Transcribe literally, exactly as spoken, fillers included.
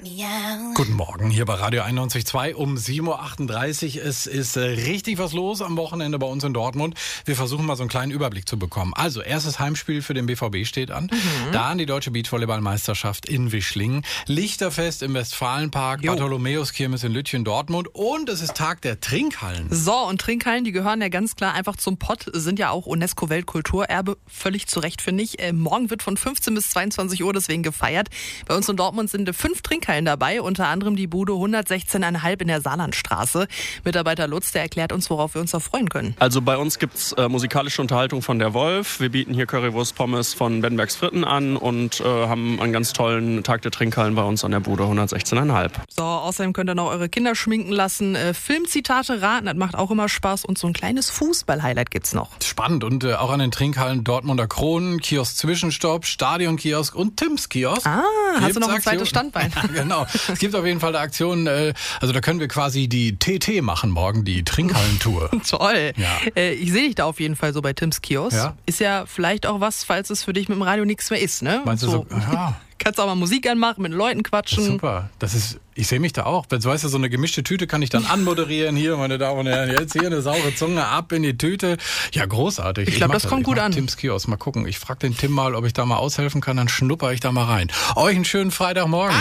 Guten Morgen, hier bei Radio einundneunzig Komma zwei um sieben Uhr achtunddreißig. Es ist äh, richtig was los am Wochenende bei uns in Dortmund. Wir versuchen mal so einen kleinen Überblick zu bekommen. Also, erstes Heimspiel für den B V B steht an. Mhm. Dann die Deutsche Beachvolleyballmeisterschaft in Wischlingen. Lichterfest im Westfalenpark, Jo. Bartholomäuskirmes in Lütchen, Dortmund. Und es ist Tag der Trinkhallen. So, und Trinkhallen, die gehören ja ganz klar einfach zum Pott, sind ja auch UNESCO-Weltkulturerbe. Völlig zu Recht, finde ich. Äh, morgen wird von fünfzehn bis zweiundzwanzig Uhr deswegen gefeiert. Bei uns in Dortmund sind fünf Trinkhallen dabei, unter anderem die Bude hundertsechzehn Komma fünf in der Saarlandstraße. Mitarbeiter Lutz, der erklärt uns, worauf wir uns da freuen können. Also bei uns gibt's äh, musikalische Unterhaltung von der Wolf. Wir bieten hier Currywurst Pommes von Benbergs Fritten an und äh, haben einen ganz tollen Tag der Trinkhallen bei uns an der Bude hundertsechzehn Komma fünf. So, außerdem könnt ihr noch eure Kinder schminken lassen, äh, Filmzitate raten, das macht auch immer Spaß und so ein kleines Fußball-Highlight gibt's noch. Spannend. Und äh, auch an den Trinkhallen Dortmunder Kronen, Kiosk Zwischenstopp, Stadionkiosk und Tims Kiosk. Ah, hast Gibt's du noch ein Aktion? zweites Standbein? Genau. Es gibt auf jeden Fall eine Aktion, äh, also da können wir quasi die T T machen morgen, die Trinkhallentour. Toll. Ja. Äh, ich sehe dich da auf jeden Fall so bei Tims Kiosk. Ja. Ist ja vielleicht auch was, falls es für dich mit dem Radio nichts mehr ist, ne? Meinst du so? Ja. Kannst auch mal Musik anmachen, mit Leuten quatschen. Super. Das ist, ich sehe mich da auch. Wenn du weißt, so eine gemischte Tüte kann ich dann anmoderieren. Hier, meine Damen und Herren, jetzt hier eine saure Zunge ab in die Tüte. Ja, großartig. Ich glaube, mach das kommt ich gut mach an. Tims Kiosk, mal gucken. Ich frage den Tim mal, ob ich da mal aushelfen kann. Dann schnupper ich da mal rein. Euch einen schönen Freitagmorgen.